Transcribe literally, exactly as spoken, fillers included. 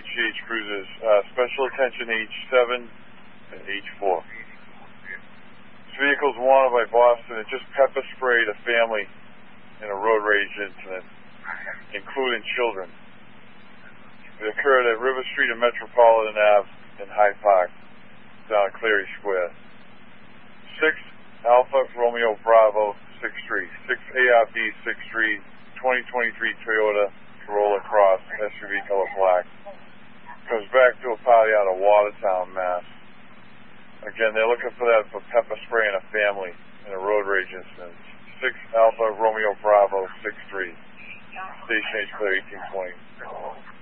G H cruisers. Uh, special attention H seven and H four. This vehicle is wanted by Boston. It just pepper sprayed a family in a road rage incident, including children. It occurred at River Street and Metropolitan Ave in Hyde Park, down at Cleary Square. six Alpha Romeo Bravo, sixth Street. six A R B, sixth Street, twenty twenty-three Toyota Corolla Cross, S U V color black. Comes back to a party out of Watertown, Mass. Again, they're looking for that for pepper spraying a family in a road rage incident. six Alpha Romeo Bravo, sixth Street. Station H clear eighteen twenty.